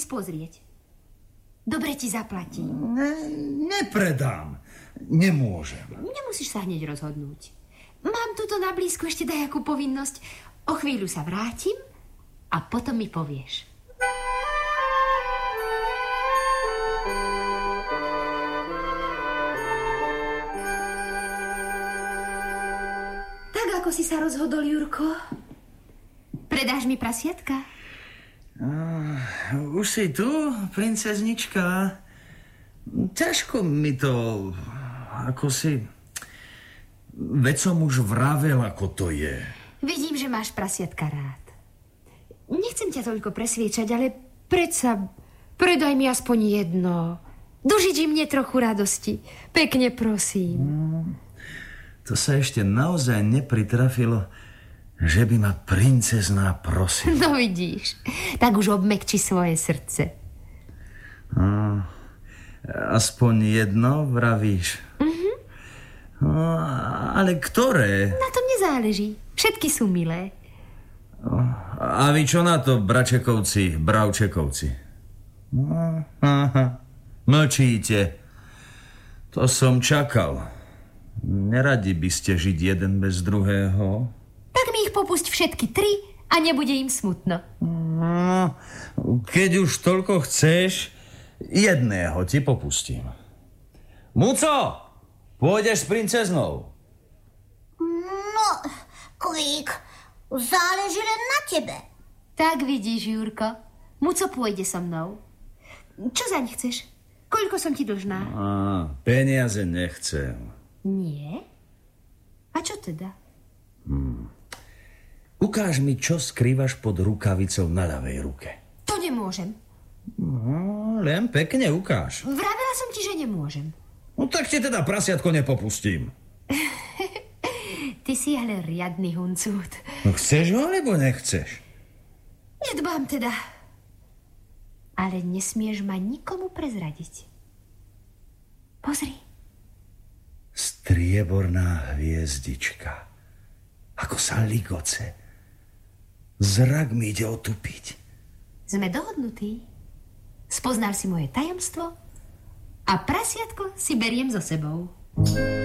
ísť pozrieť. Dobre ti zaplatím. Nepredám. Nemôžem. Nemusíš sa hneď rozhodnúť. Mám tuto na blízku ešte dajakú povinnosť. O chvíľu sa vrátim a potom mi povieš. Tak ako si sa rozhodol, Jurko? Predáš mi prasiatka? Už si tu, princeznička? Ťažko mi to... Ako si... Veď som už vravel, ako to je. Vidím, že máš prasiatka rád. Nechcem ťa toľko presviečať, ale predsa predaj mi aspoň jedno. Dožič mne trochu radosti. Pekne prosím. To sa ešte naozaj nepritrafilo, že by ma princezná prosila. No vidíš, tak už obmekči svoje srdce. Aspoň jedno, vravíš? Ale ktoré? Na tom nezáleží. Všetky sú milé. A vy čo na to, Bravčekovci? Mlčíte. To som čakal. Neradi by ste žiť jeden bez druhého? Tak mi ich popusť všetky 3 a nebude im smutno. Keď už toľko chceš, jedného ti popustím. Muco! Pôjdeš s princeznou? No, Kvík, záleží len na tebe. Tak vidíš, Jurko. Muco pôjde so mnou. Čo zaň chceš? Koľko som ti dlžná? Peniaze nechcem. Nie? A čo teda? Ukáž mi, čo skrývaš pod rukavicou na ľavej ruke. To nemôžem. Len pekne ukáž. Vravela som ti, že nemôžem. No tak ti teda prasiatko nepopustím. Ty si ale riadny huncút. No chceš ho, alebo nechceš? Nedbám teda. Ale nesmieš ma nikomu prezradiť. Pozri. Strieborná hviezdička. Ako sa ligoce. Zrak mi ide otupiť. Sme dohodnutí. Spoznal si moje tajomstvo a prasiatko si beriem so sebou.